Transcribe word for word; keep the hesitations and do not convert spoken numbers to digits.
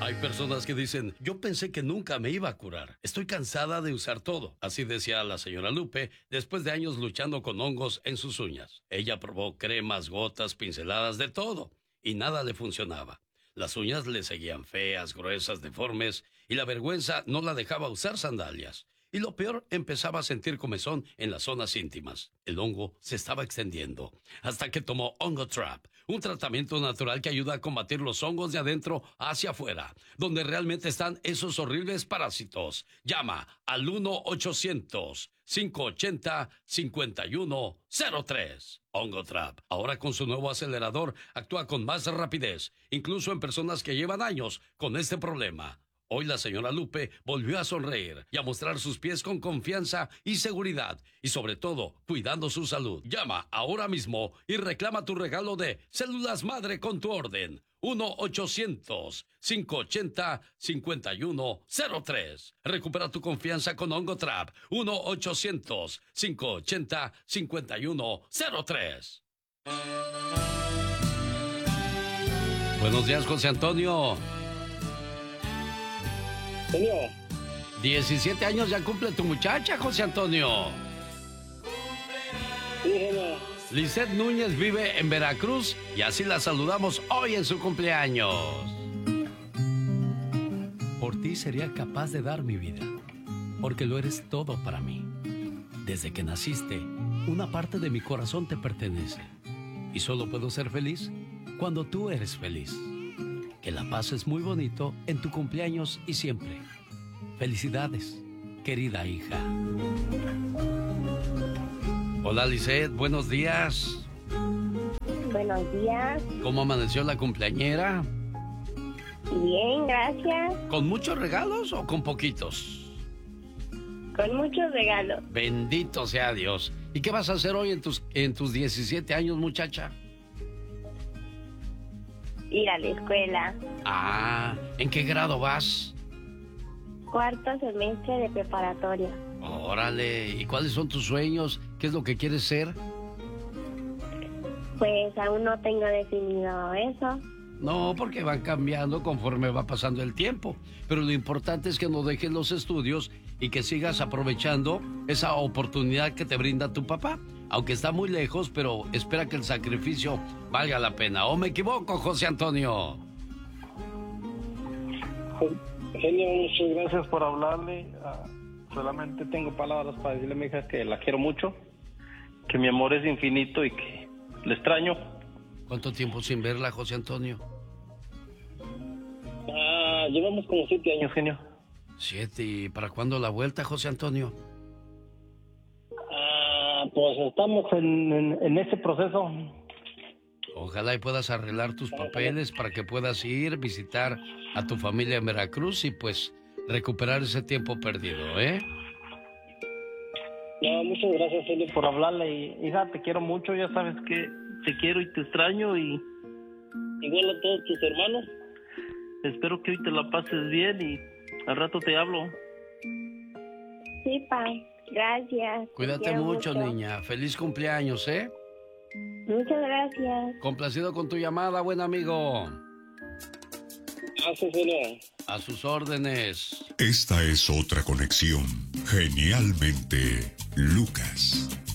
Hay personas que dicen, yo pensé que nunca me iba a curar. Estoy cansada de usar todo. Así decía la señora Lupe después de años luchando con hongos en sus uñas. Ella probó cremas, gotas, pinceladas, de todo. Y nada le funcionaba. Las uñas le seguían feas, gruesas, deformes. Y la vergüenza no la dejaba usar sandalias. Y lo peor, empezaba a sentir comezón en las zonas íntimas. El hongo se estaba extendiendo, hasta que tomó Ongotrap, un tratamiento natural que ayuda a combatir los hongos de adentro hacia afuera, donde realmente están esos horribles parásitos. Llama al uno ochocientos, cinco ochenta, cincuenta y uno cero tres. Ongotrap, ahora con su nuevo acelerador, actúa con más rapidez, incluso en personas que llevan años con este problema. Hoy la señora Lupe volvió a sonreír y a mostrar sus pies con confianza y seguridad, y sobre todo, cuidando su salud. Llama ahora mismo y reclama tu regalo de Células Madre con tu orden. uno ochocientos, cinco ochenta, cincuenta y uno cero tres. Recupera tu confianza con Ongotrap. uno ochocientos, cinco ochenta, cincuenta y uno cero tres. Buenos días, José Antonio. Señor. diecisiete años ya cumple tu muchacha, José Antonio. Sí, señor. Lisette Núñez vive en Veracruz y así la saludamos hoy en su cumpleaños. Por ti sería capaz de dar mi vida, porque lo eres todo para mí. Desde que naciste, una parte de mi corazón te pertenece. Y solo puedo ser feliz cuando tú eres feliz. Que la pases muy bonito en tu cumpleaños y siempre. Felicidades, querida hija. Hola, Lisette, buenos días. Buenos días. ¿Cómo amaneció la cumpleañera? Bien, gracias. ¿Con muchos regalos o con poquitos? Con muchos regalos. Bendito sea Dios. ¿Y qué vas a hacer hoy en tus, en tus diecisiete años, muchacha? Ir a la escuela. Ah, ¿en qué grado vas? Cuarto semestre de preparatoria. Órale, ¿y cuáles son tus sueños? ¿Qué es lo que quieres ser? Pues aún no tengo definido eso. No, porque van cambiando conforme va pasando el tiempo. Pero lo importante es que no dejes los estudios y que sigas aprovechando esa oportunidad que te brinda tu papá. Aunque está muy lejos, pero espera que el sacrificio valga la pena. ¿O me equivoco, José Antonio? Genio, muchas gracias por hablarle. Uh, solamente tengo palabras para decirle a mi hija que la quiero mucho, que mi amor es infinito y que le extraño. ¿Cuánto tiempo sin verla, José Antonio? Ah, llevamos como siete años, genio. Siete. ¿Y para cuándo la vuelta, José Antonio? Ah, pues estamos en, en, en ese proceso. Ojalá y puedas arreglar tus papeles para que puedas ir, visitar a tu familia en Veracruz y pues recuperar ese tiempo perdido, ¿eh? No, muchas gracias, Genio, por hablarle. Y, hija, te quiero mucho, ya sabes que te quiero y te extraño y igual a todos tus hermanos. Espero que hoy te la pases bien y al rato te hablo. Sí, pa, gracias. Cuídate mucho, mucho, niña. Feliz cumpleaños, ¿eh? Muchas gracias. Complacido con tu llamada, buen amigo. Gracias, Genio. A sus órdenes. Esta es otra conexión. Genialmente, Lucas.